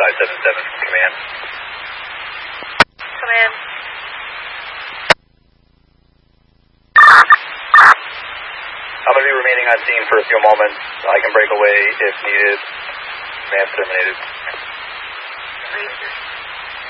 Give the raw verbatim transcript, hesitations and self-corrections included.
five seven seven, command. Command. I'm going to be remaining on scene for a few moments. I can break away if needed. Command terminated. Laser.